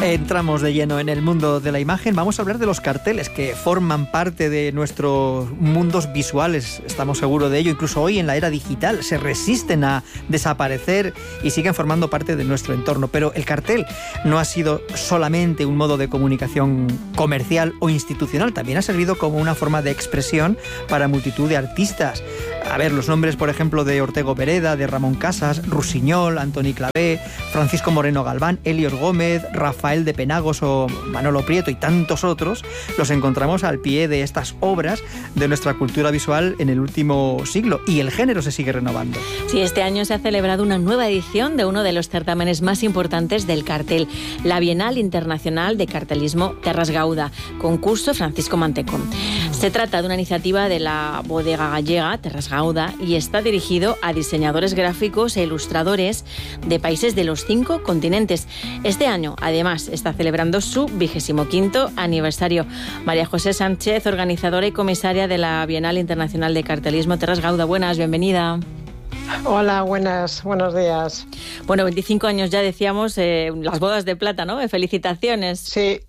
Entramos de lleno en el mundo de la imagen. Vamos a hablar de los carteles que forman parte de nuestros mundos visuales. Estamos seguros de ello. Incluso hoy en la era digital se resisten a desaparecer y siguen formando parte de nuestro entorno. Pero el cartel no ha sido solamente un modo de comunicación comercial o institucional. También ha servido como una forma de expresión para multitud de artistas. A ver, los nombres, por ejemplo, de Ortego Vereda, de Ramón Casas, Rusiñol, Antoni Clavé, Francisco Moreno Galván, Helios Gómez, Rafael de Penagos o Manolo Prieto y tantos otros, los encontramos al pie de estas obras de nuestra cultura visual en el último siglo, y el género se sigue renovando. Sí, este año se ha celebrado una nueva edición de uno de los certámenes más importantes del cartel, la Bienal Internacional de Cartelismo Terras Gauda, concurso Francisco Mantecón. Se trata de una iniciativa de la bodega gallega Terras Gauda y está dirigido a diseñadores gráficos e ilustradores de países de los 5 continentes. Este año, además, está celebrando su 25º aniversario. María José Sánchez, organizadora y comisaria de la Bienal Internacional de Cartelismo Terras Gauda. Buenas, bienvenida. Hola, buenos días. Bueno, 25 años ya decíamos, las bodas de plata, ¿no? Felicitaciones. Sí.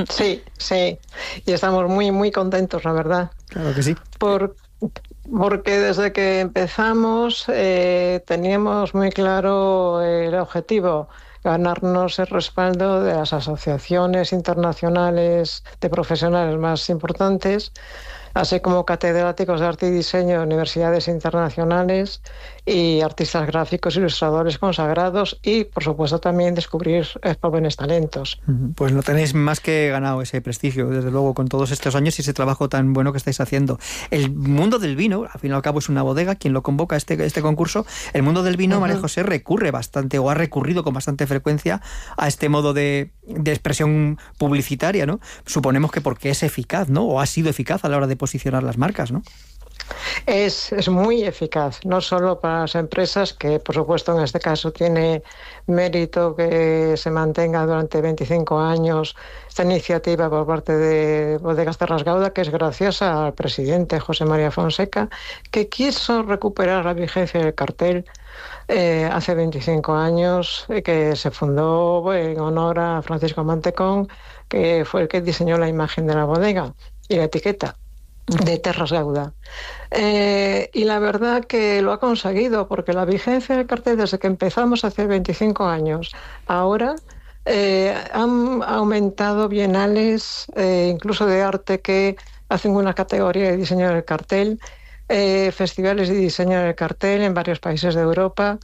Y estamos muy contentos, la verdad. Claro que sí. Porque desde que empezamos teníamos muy claro el objetivo, ganarnos el respaldo de las asociaciones internacionales de profesionales más importantes, así como catedráticos de arte y diseño de universidades internacionales y artistas gráficos, ilustradores consagrados y, por supuesto, también descubrir jóvenes talentos. Pues lo tenéis más que ganado ese prestigio, desde luego, con todos estos años y ese trabajo tan bueno que estáis haciendo. El mundo del vino, al fin y al cabo es una bodega quien lo convoca a este concurso. El mundo del vino, María José, recurre bastante o ha recurrido con bastante frecuencia a este modo de expresión publicitaria, ¿no? Suponemos que porque es eficaz, ¿no? O ha sido eficaz a la hora de posicionar las marcas, ¿no? Es muy eficaz, no solo para las empresas, que por supuesto en este caso tiene mérito que se mantenga durante 25 años esta iniciativa por parte de Bodegas Terras Gauda, que es gracias al presidente José María Fonseca, que quiso recuperar la vigencia del cartel hace 25 años, que se fundó en honor a Francisco Mantecón, que fue el que diseñó la imagen de la bodega y la etiqueta de Terras Gauda. Y la verdad que lo ha conseguido, porque la vigencia del cartel desde que empezamos hace 25 años, ahora han aumentado bienales, incluso de arte, que hacen una categoría de diseño del cartel, festivales de diseño del cartel en varios países de Europa.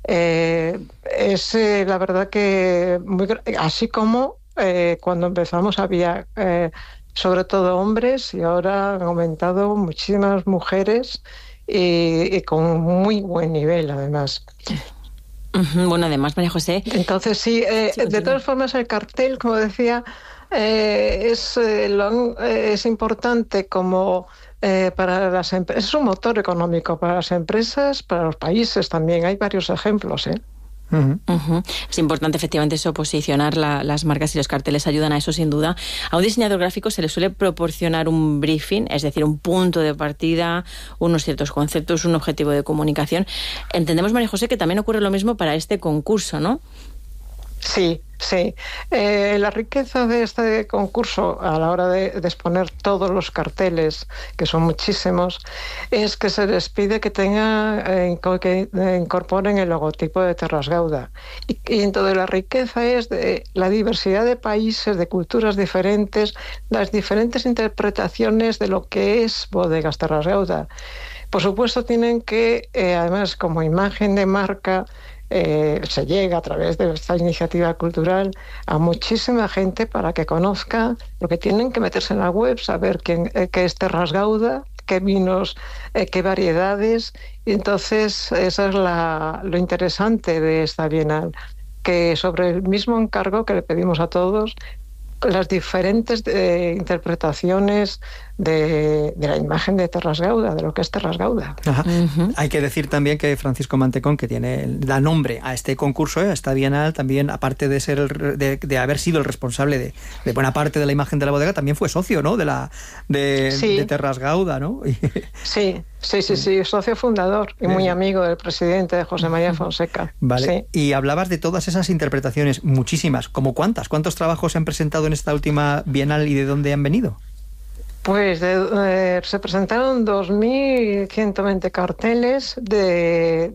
Es la verdad que así como cuando empezamos había sobre todo hombres, y ahora han aumentado muchísimas mujeres y con muy buen nivel, además. Bueno, además, María José... Entonces, sí, de todas formas, el cartel, como decía, es importante como para las empresas. Es un motor económico para las empresas, para los países también. Hay varios ejemplos, Es importante efectivamente eso, posicionar las marcas, y los carteles ayudan a eso sin duda. A un diseñador gráfico se le suele proporcionar un briefing, es decir, un punto de partida, unos ciertos conceptos, un objetivo de comunicación. Entendemos, María José, que también ocurre lo mismo para este concurso, ¿no? Sí. La riqueza de este concurso a la hora de exponer todos los carteles, que son muchísimos, es que se les pide que incorporen el logotipo de Terras Gauda. Y entonces la riqueza es de la diversidad de países, de culturas diferentes, las diferentes interpretaciones de lo que es Bodegas Terras Gauda. Por supuesto, tienen que, además, como imagen de marca, se llega a través de esta iniciativa cultural a muchísima gente para que conozca, porque tienen que meterse en la web, saber qué es Terras Gauda, qué vinos, qué variedades. Y entonces eso es lo interesante de esta Bienal, que sobre el mismo encargo que le pedimos a todos, las diferentes interpretaciones de la imagen de Terras Gauda, de lo que es Terras Gauda. Hay que decir también que Francisco Mantecón, que da nombre a este concurso, a esta Bienal, también, aparte de ser de haber sido el responsable de buena parte de la imagen de la bodega, también fue socio, ¿no?, de Terras Gauda, ¿no? Sí, socio fundador y muy amigo del presidente José María Fonseca. Vale. Sí. Y hablabas de todas esas interpretaciones, muchísimas. ¿Cómo cuántas? ¿Cuántos trabajos se han presentado en esta última Bienal y de dónde han venido? Pues se presentaron 2.120 carteles de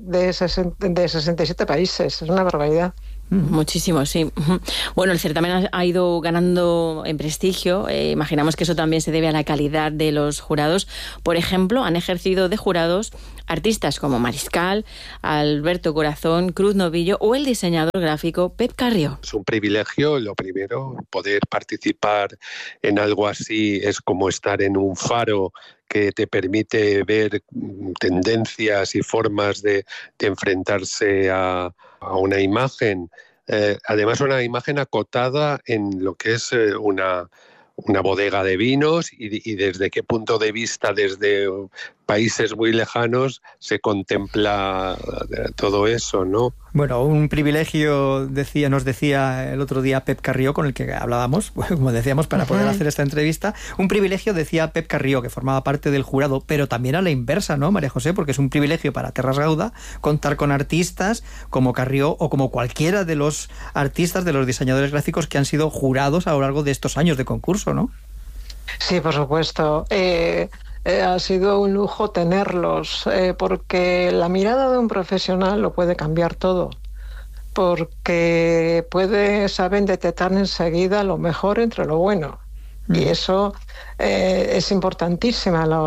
67 países. Es una barbaridad. Muchísimo, sí. Bueno, el certamen ha ido ganando en prestigio. Imaginamos que eso también se debe a la calidad de los jurados. Por ejemplo, han ejercido de jurados artistas como Mariscal, Alberto Corazón, Cruz Novillo o el diseñador gráfico Pep Carrió. Es un privilegio, lo primero, poder participar en algo así es como estar en un faro que te permite ver tendencias y formas de enfrentarse a una imagen, además una imagen acotada en lo que es una bodega de vinos y desde qué punto de vista, desde países muy lejanos, se contempla todo eso, ¿no? Bueno, un privilegio, nos decía el otro día Pep Carrió, con el que hablábamos, como decíamos, para poder hacer esta entrevista. Un privilegio, decía Pep Carrió, que formaba parte del jurado, pero también a la inversa, ¿no, María José? Porque es un privilegio para Terras Gauda contar con artistas como Carrió o como cualquiera de los artistas, de los diseñadores gráficos que han sido jurados a lo largo de estos años de concurso, ¿no? Sí, por supuesto. Ha sido un lujo tenerlos, porque la mirada de un profesional lo puede cambiar todo, porque saben detectar enseguida lo mejor entre lo bueno. Y eso es importantísimo a la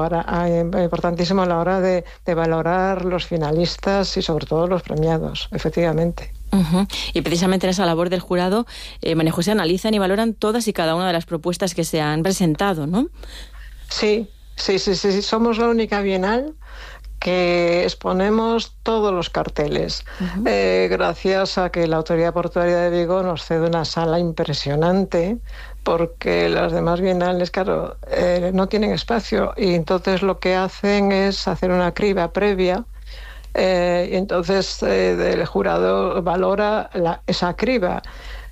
hora de valorar los finalistas y sobre todo los premiados, efectivamente. Y precisamente en esa labor del jurado, María José, analizan y valoran todas y cada una de las propuestas que se han presentado, ¿no? Sí. Somos la única Bienal que exponemos todos los carteles, gracias a que la Autoridad Portuaria de Vigo nos cede una sala impresionante, porque las demás bienales, claro, no tienen espacio, y entonces lo que hacen es hacer una criba previa, y entonces el jurado valora esa criba.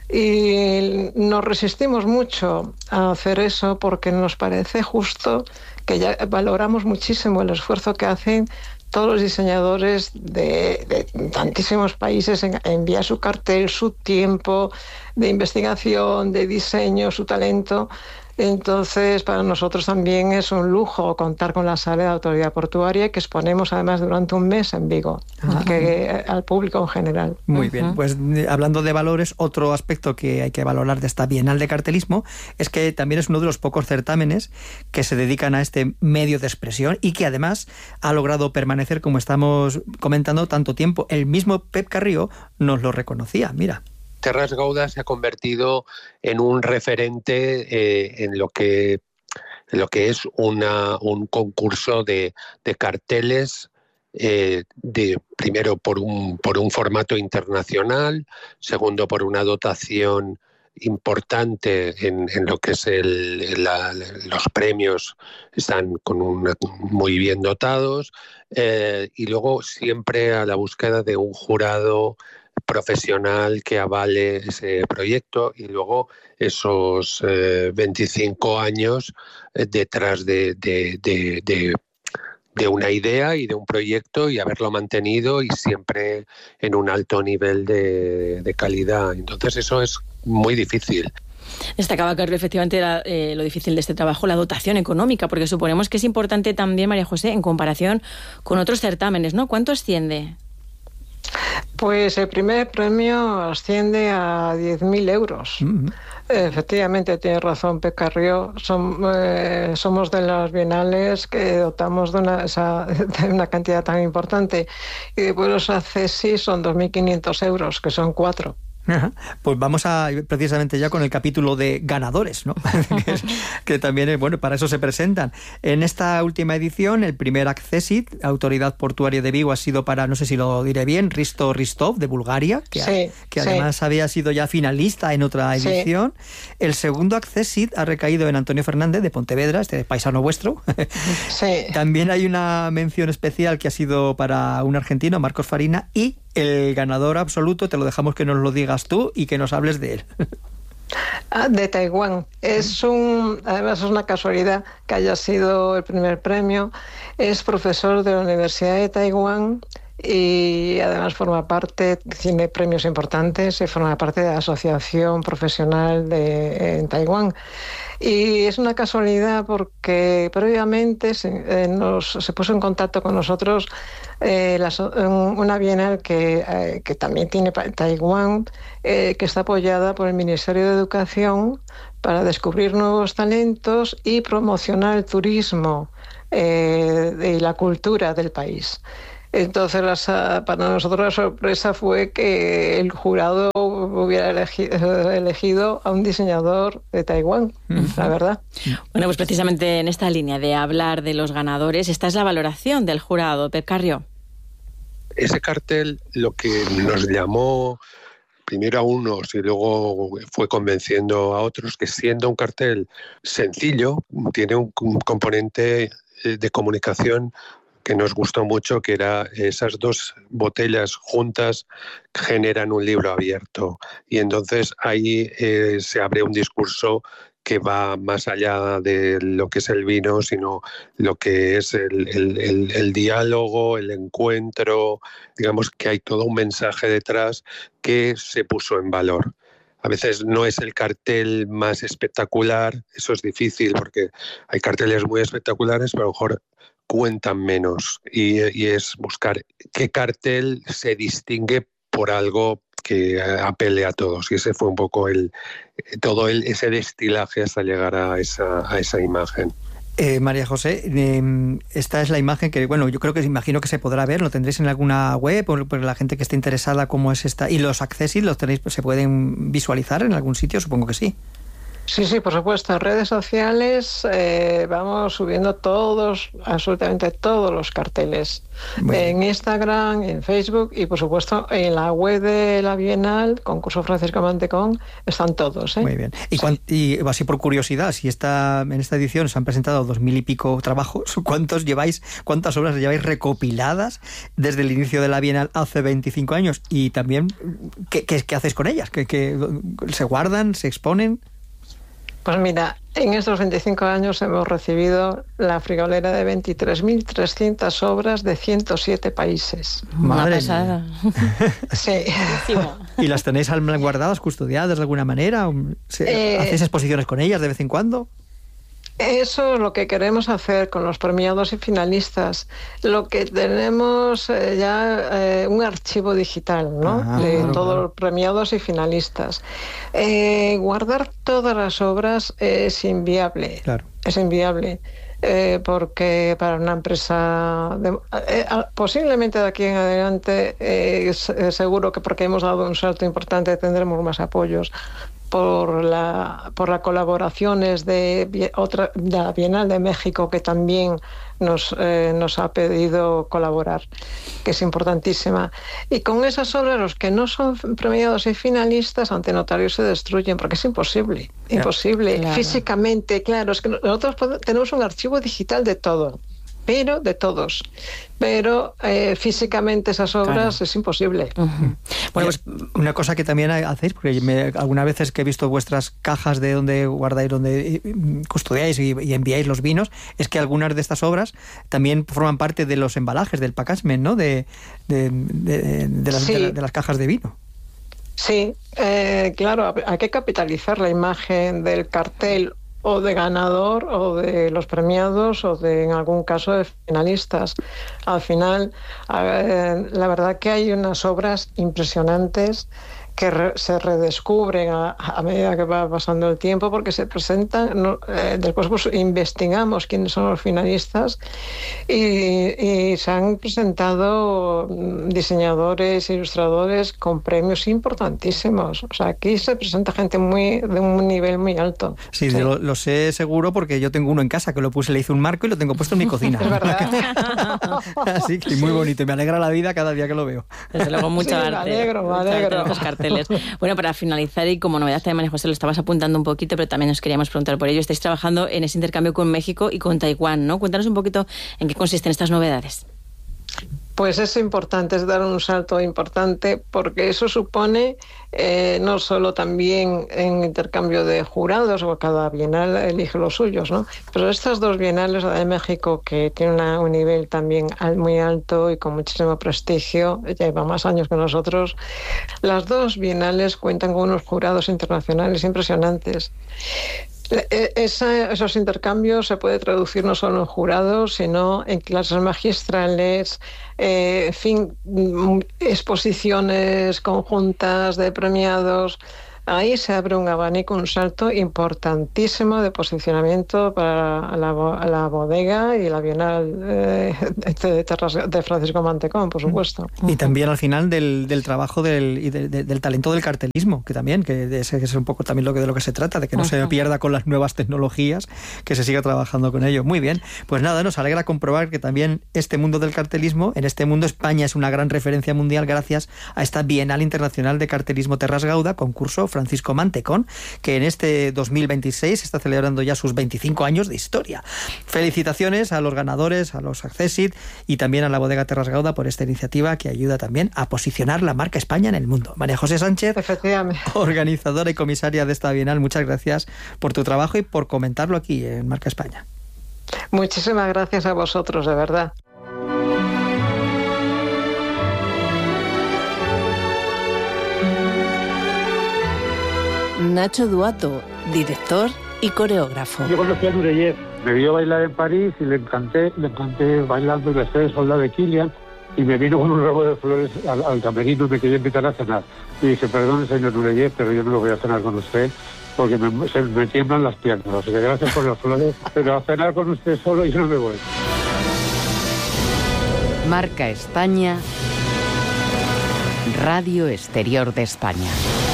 Y nos resistimos mucho a hacer eso porque nos parece justo, que ya valoramos muchísimo el esfuerzo que hacen todos los diseñadores de tantísimos países en enviar su cartel, su tiempo de investigación, de diseño, su talento. Entonces, para nosotros también es un lujo contar con la sala de Autoridad Portuaria, que exponemos además durante un mes en Vigo, al público en general. Muy bien, pues hablando de valores, otro aspecto que hay que valorar de esta Bienal de Cartelismo es que también es uno de los pocos certámenes que se dedican a este medio de expresión y que además ha logrado permanecer, como estamos comentando, tanto tiempo. El mismo Pep Carrió nos lo reconocía, mira. Terras Gauda se ha convertido en un referente en lo que es un concurso de carteles, primero por un formato internacional, segundo por una dotación importante en lo que es los premios, están muy bien dotados, y luego siempre a la búsqueda de un jurado profesional que avale ese proyecto, y luego esos 25 años detrás de una idea y de un proyecto, y haberlo mantenido y siempre en un alto nivel de calidad. Entonces eso es muy difícil. Destacaba Carrió efectivamente lo difícil de este trabajo, la dotación económica, porque suponemos que es importante también, María José, en comparación con otros certámenes, ¿no? ¿Cuánto asciende? Pues el primer premio asciende a 10.000 euros. Efectivamente, tiene razón Pep Carrió. Somos de las bienales que dotamos de una cantidad tan importante. Y después los ACESI son 2.500 euros, que son 4. Pues vamos a precisamente ya con el capítulo de ganadores, ¿no? que también, bueno, para eso se presentan. En esta última edición, el primer Accessit, Autoridad Portuaria de Vigo, ha sido para, no sé si lo diré bien, Risto Ristov, de Bulgaria, que además había sido ya finalista en otra edición. Sí. El segundo Accessit ha recaído en Antonio Fernández, de Pontevedra, este paisano vuestro. Sí. También hay una mención especial que ha sido para un argentino, Marcos Farina, y el ganador absoluto, te lo dejamos que nos lo digas tú y que nos hables de él. De Taiwán. Además es una casualidad que haya sido el primer premio. Es profesor de la Universidad de Taiwán y además tiene premios importantes y forma parte de la Asociación Profesional en Taiwán. Y es una casualidad porque previamente se puso en contacto con nosotros una bienal que también tiene Taiwán, que está apoyada por el Ministerio de Educación para descubrir nuevos talentos y promocionar el turismo y la cultura del país. Entonces, para nosotros la sorpresa fue que el jurado hubiera elegido a un diseñador de Taiwán, la verdad. Bueno, pues precisamente en esta línea de hablar de los ganadores, esta es la valoración del jurado. Pep Carrió. Ese cartel lo que nos llamó primero a unos y luego fue convenciendo a otros que, siendo un cartel sencillo, tiene un componente de comunicación que nos gustó mucho, que era esas dos botellas juntas generan un libro abierto. Y entonces ahí se abre un discurso que va más allá de lo que es el vino, sino lo que es el diálogo, el encuentro. Digamos que hay todo un mensaje detrás que se puso en valor. A veces no es el cartel más espectacular, eso es difícil porque hay carteles muy espectaculares, pero a lo mejor cuentan menos, y es buscar qué cartel se distingue por algo que apele a todos, y ese fue un poco ese destilaje hasta llegar a esa imagen. María José, esta es la imagen que, bueno, yo creo que imagino que se podrá ver, lo tendréis en alguna web, por la gente que esté interesada, cómo es esta, y los Accessit los tenéis, ¿se pueden visualizar en algún sitio? Supongo que sí. Sí, por supuesto. En redes sociales vamos subiendo absolutamente todos los carteles. En Instagram, en Facebook y, por supuesto, en la web de la Bienal, Concurso Francisco Mantecón, están todos. Muy bien. Y así por curiosidad, si en esta edición se han presentado 2000 y pico trabajos, ¿cuántas obras lleváis recopiladas desde el inicio de la Bienal hace 25 años? Y también, ¿qué hacéis con ellas? ¿Que se guardan, se exponen? Pues mira, en estos 25 años hemos recibido la friolera de 23.300 obras de 107 países. Madre pasada. Sí. ¿Y las tenéis guardadas, custodiadas de alguna manera? ¿Hacéis exposiciones con ellas de vez en cuando? Eso es lo que queremos hacer con los premiados y finalistas. Lo que tenemos ya un archivo digital, ¿no? De todos los premiados y finalistas. Guardar todas las obras es inviable. Claro. Es inviable. Porque para una empresa posiblemente de aquí en adelante seguro que, porque hemos dado un salto importante, tendremos más apoyos por las colaboraciones de la Bienal de México, que también nos ha pedido colaborar, que es importantísima. Y con esas obras, los que no son premiados y finalistas ante notario se destruyen, porque es imposible. Claro. Físicamente, claro, es que nosotros tenemos un archivo digital de todo, pero de todos. Pero físicamente esas obras es imposible. Uh-huh. Bueno, pues una cosa que también hacéis, porque algunas veces que he visto vuestras cajas de donde guardáis, donde custodiáis y enviáis los vinos, es que algunas de estas obras también forman parte de los embalajes, del packaging, ¿no? De las cajas de vino. Sí, claro, hay que capitalizar la imagen del cartel o de ganador, o de los premiados, o en algún caso de finalistas. Al final, la verdad que hay unas obras impresionantes que se redescubren a medida que va pasando el tiempo, porque se presentan, después pues investigamos quiénes son los finalistas y se han presentado diseñadores, ilustradores con premios importantísimos. O sea, aquí se presenta gente de un nivel muy alto. Sí, sí. Lo sé seguro porque yo tengo uno en casa que lo puse, le hice un marco y lo tengo puesto en mi cocina. Es verdad. Así que muy bonito y me alegra la vida cada día que lo veo. Desde luego, mucha arte. Me alegro. Los carteles. Bueno, para finalizar y como novedad también, María José, lo estabas apuntando un poquito, pero también nos queríamos preguntar por ello. Estáis trabajando en ese intercambio con México y con Taiwán, ¿no? Cuéntanos un poquito en qué consisten estas novedades. Pues es importante, es dar un salto importante, porque eso supone no solo también en intercambio de jurados, o cada bienal elige los suyos, ¿no? Pero estas dos bienales, la de México, que tiene un nivel también muy alto y con muchísimo prestigio, lleva más años que nosotros, las dos bienales cuentan con unos jurados internacionales impresionantes. Esos intercambios se puede traducir no solo en jurados, sino en clases magistrales, en fin, exposiciones conjuntas de premiados. Ahí se abre un abanico, un salto importantísimo de posicionamiento para la bodega y la Bienal de Francisco Mantecón, por supuesto. Y también al final del trabajo del talento del cartelismo, que es un poco también de lo que se trata, de que no se pierda con las nuevas tecnologías, que se siga trabajando con ello. Muy bien, pues nada, nos alegra comprobar que también este mundo del cartelismo, en este mundo España es una gran referencia mundial gracias a esta Bienal Internacional de Cartelismo Terras Gauda, concurso Francisco Mantecón, que en este 2026 está celebrando ya sus 25 años de historia. Felicitaciones a los ganadores, a los Accessit y también a la bodega Terras Gauda por esta iniciativa que ayuda también a posicionar la marca España en el mundo. María José Sánchez, organizadora y comisaria de esta Bienal, muchas gracias por tu trabajo y por comentarlo aquí en Marca España. Muchísimas gracias a vosotros, de verdad. Nacho Duato, director y coreógrafo. Yo conocí a Nureyev, me vio bailar en París y le encanté bailando en la Estrella Soldado de Kilian y me vino con un ramo de flores al camerino y me quería invitar a cenar. Y dije, perdón, señor Nureyev, pero yo no lo voy a cenar con usted porque me tiemblan las piernas. O sea, que gracias por las flores, pero a cenar con usted solo yo no me voy. Marca España, Radio Exterior de España.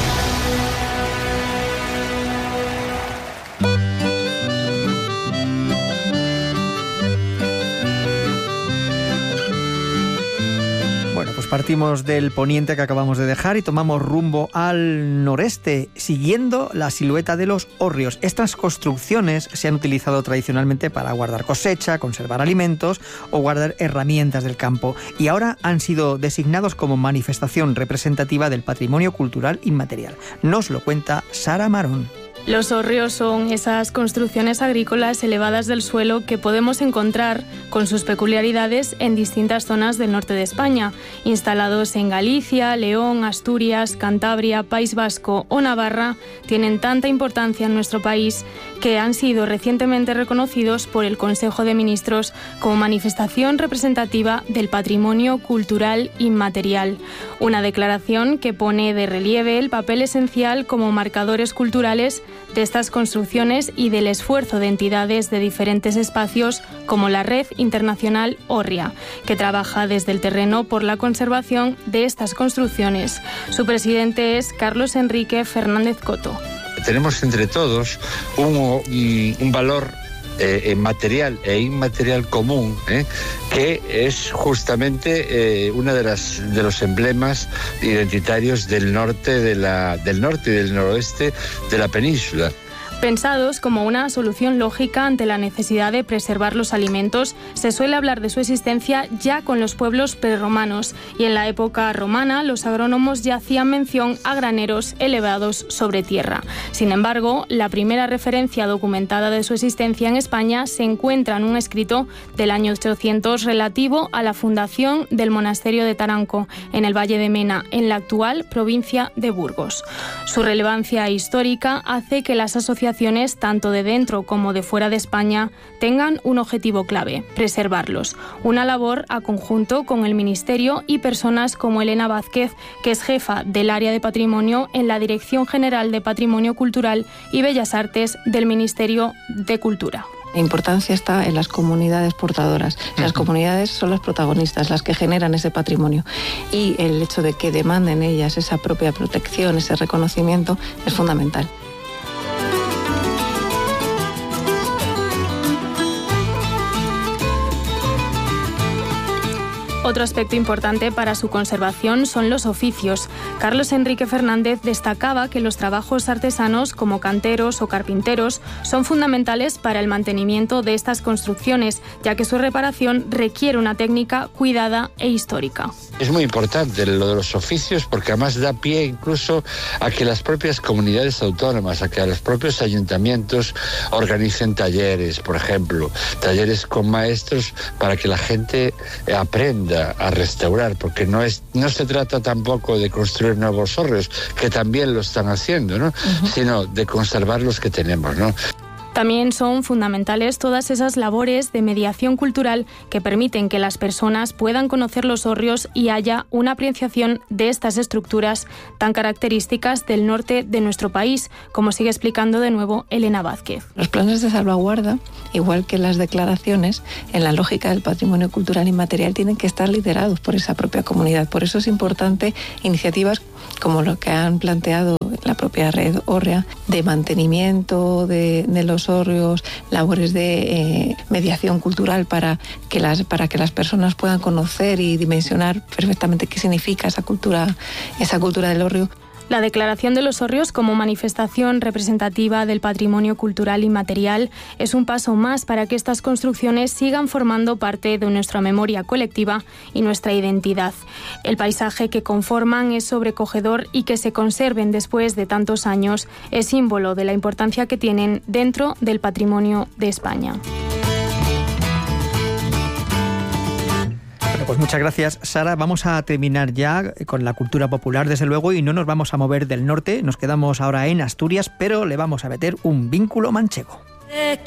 Partimos del poniente que acabamos de dejar y tomamos rumbo al noreste, siguiendo la silueta de los hórreos. Estas construcciones se han utilizado tradicionalmente para guardar cosecha, conservar alimentos o guardar herramientas del campo, y ahora han sido designados como manifestación representativa del patrimonio cultural inmaterial. Nos lo cuenta Sara Marón. Los hórreos son esas construcciones agrícolas elevadas del suelo que podemos encontrar, con sus peculiaridades, en distintas zonas del norte de España, instalados en Galicia, León, Asturias, Cantabria, País Vasco o Navarra. Tienen tanta importancia en nuestro país que han sido recientemente reconocidos por el Consejo de Ministros como manifestación representativa del patrimonio cultural inmaterial. Una declaración que pone de relieve el papel esencial como marcadores culturales de estas construcciones y del esfuerzo de entidades de diferentes espacios como la Red Internacional Hórrea, que trabaja desde el terreno por la conservación de estas construcciones. Su presidente es Carlos Enrique Fernández Coto. Tenemos entre todos un valor material e inmaterial común, que es justamente uno de los emblemas identitarios del norte y del noroeste de la península. Pensados como una solución lógica ante la necesidad de preservar los alimentos, se suele hablar de su existencia ya con los pueblos prerromanos, y en la época romana los agrónomos ya hacían mención a graneros elevados sobre tierra. Sin embargo, la primera referencia documentada de su existencia en España se encuentra en un escrito del año 800 relativo a la fundación del monasterio de Taranco, en el Valle de Mena, en la actual provincia de Burgos. Su relevancia histórica hace que las asociaciones administraciones, tanto de dentro como de fuera de España, tengan un objetivo clave: preservarlos. Una labor a conjunto con el Ministerio y personas como Elena Vázquez, que es jefa del área de patrimonio en la Dirección General de Patrimonio Cultural y Bellas Artes del Ministerio de Cultura. La importancia está en las comunidades portadoras. Las comunidades son las protagonistas, las que generan ese patrimonio. Y el hecho de que demanden ellas esa propia protección, ese reconocimiento, es fundamental. Otro aspecto importante para su conservación son los oficios. Carlos Enrique Fernández destacaba que los trabajos artesanos como canteros o carpinteros son fundamentales para el mantenimiento de estas construcciones, ya que su reparación requiere una técnica cuidada e histórica. Es muy importante lo de los oficios porque además da pie incluso a que las propias comunidades autónomas, a que los propios ayuntamientos organicen talleres, por ejemplo, talleres con maestros para que la gente aprenda a restaurar, porque no se trata tampoco de construir nuevos hórreos, que también lo están haciendo, ¿no? Sino de conservar los que tenemos, ¿no? También son fundamentales todas esas labores de mediación cultural que permiten que las personas puedan conocer los hórreos y haya una apreciación de estas estructuras tan características del norte de nuestro país, como sigue explicando de nuevo Elena Vázquez. Los planes de salvaguarda, igual que las declaraciones, en la lógica del patrimonio cultural inmaterial, tienen que estar liderados por esa propia comunidad. Por eso es importante iniciativas como lo que han planteado la propia red hórrea, de mantenimiento de los hórreos, labores de mediación cultural para que las personas puedan conocer y dimensionar perfectamente qué significa esa cultura del hórreo. La declaración de los hórreos como manifestación representativa del patrimonio cultural inmaterial es un paso más para que estas construcciones sigan formando parte de nuestra memoria colectiva y nuestra identidad. El paisaje que conforman es sobrecogedor y que se conserven después de tantos años es símbolo de la importancia que tienen dentro del patrimonio de España. Pues muchas gracias, Sara. Vamos a terminar ya con la cultura popular, desde luego, y no nos vamos a mover del norte. Nos quedamos ahora en Asturias, pero le vamos a meter un vínculo manchego.